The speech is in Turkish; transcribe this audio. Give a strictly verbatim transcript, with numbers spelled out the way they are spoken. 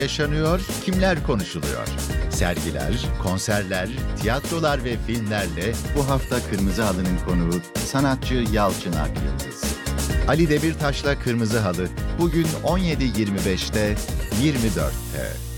yaşanıyor, kimler konuşuluyor? Sergiler, konserler, tiyatrolar ve filmlerle bu hafta Kırmızı Halı'nın konuğu sanatçı Yalçın Akyıldız. Ali Demirtaş'la Kırmızı Halı bugün on yedi yirmi beşte yirmi dörtte.